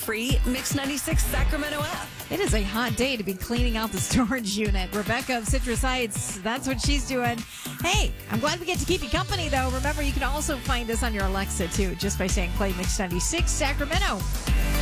Free Mix 96 Sacramento app. It is a hot day to be cleaning out the storage unit. Rebecca of Citrus Heights, that's what she's doing. Hey, I'm glad we get to keep you company, though. Remember, you can also find us on your Alexa, too, just by saying play Mix 96 Sacramento.